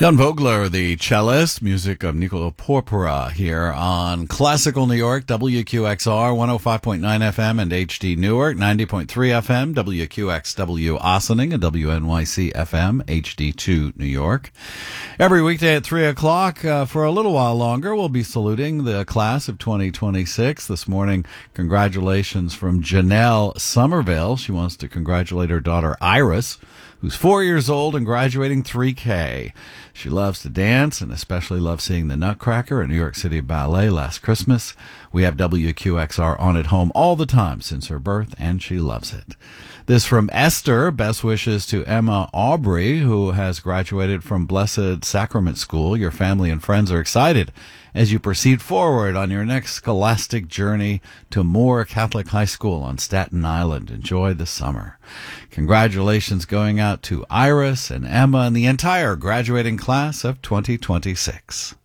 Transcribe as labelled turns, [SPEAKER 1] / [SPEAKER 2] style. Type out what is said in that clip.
[SPEAKER 1] Jan Vogler, the cellist, music of Nicola Porpora here on Classical New York, WQXR 105.9 FM and HD Newark, 90.3 FM, WQXW Ossining and WNYC FM, HD2 New York. Every weekday at 3 o'clock, for a little while longer, we'll be saluting the class of 2026. This morning, congratulations from Janelle Somerville. She wants to congratulate her daughter Iris, who's 4 years old and graduating 3K. She loves to dance and especially loves seeing the Nutcracker at New York City Ballet last Christmas. We have WQXR on at home all the time since her birth, and she loves it. This from Esther. Best wishes to Emma Aubrey, who has graduated from Blessed Sacrament School. Your family and friends are excited as you proceed forward on your next scholastic journey to Moore Catholic High School on Staten Island. Enjoy the summer. Congratulations going out to Iris and Emma and the entire graduating class of 2026.